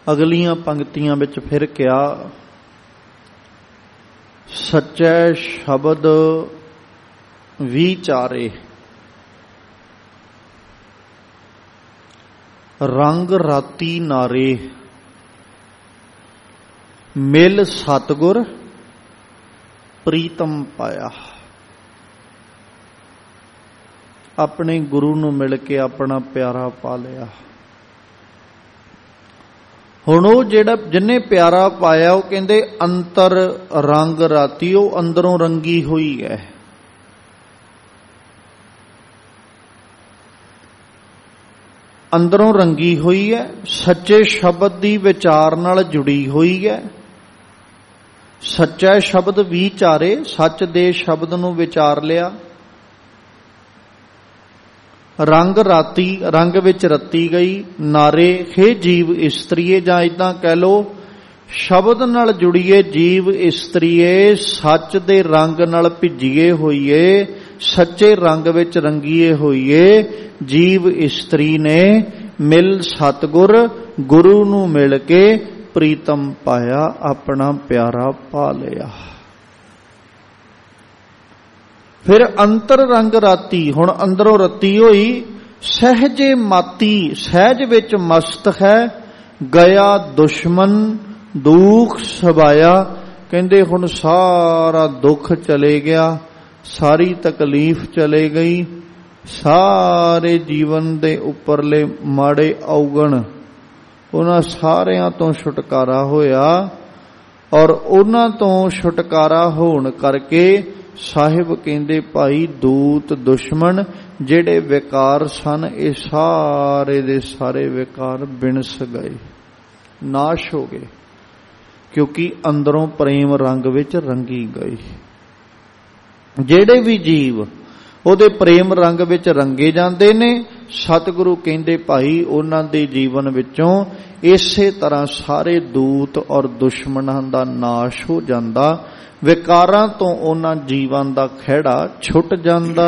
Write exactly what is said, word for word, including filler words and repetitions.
अगलियां पंक्तियां विच फिर क्या, सच्चे शब्द विचारे रंग राती नारे, मिल सतगुर प्रीतम पाया। अपने गुरु नूं मिल के अपना प्यारा पा लिया। हुण वो जिहड़ा जिन्ने प्यारा पाया वो कहंदे अंतर रंग राती, वो अंदरों रंगी हुई है। अंदरों रंगी हुई है, सच्चे शब्द दी विचार नाल जुड़ी हुई है। सच्चा शब्द विचारे, सच दे शब्द नूं विचार लिया। रंग राती, रंग विच रती गई। नारे हे जीव इस्त्रीए, जां इदां कह लो शब्द नाल जुड़िए जीव इस्त्रीए, सच दे रंग नाल भिजीए होईए, सच्चे रंग विच रंगीए होईए। जीव इस्त्री ने मिल सतगुर, गुरु नूं मिल के प्रीतम पाया, अपना प्यारा पा लिया। फिर अंतर रंग राती, हुण अंदरों रती होई। सहजे माती, सहज विच मस्त है। गया दुश्मन दुख सबाया, कहंदे हुण सारा दुख चले गया, सारी तकलीफ चले गई, सारे जीवन दे उपरले माड़े औगण उन्हां सारियां तो छुटकारा होया। और उन्हां तो छुटकारा होण करके साहिब कहंदे भाई दूत दुश्मन जेड़े विकार सन, ये सारे दे सारे विकार बिनस गए, नाश हो गए, क्योंकि अंदरों प्रेम रंग विच रंगी गई। जेड़े भी जीव ओदे प्रेम रंग विच रंगे जांदे ने, सतगुरु कहंदे भाई उन्हां दे जीवन विचों इसे तरह सारे दूत और दुश्मनां दा नाश हो जांदा। विकारां तो उन्हां जीवां दा खिहड़ा छुट जांदा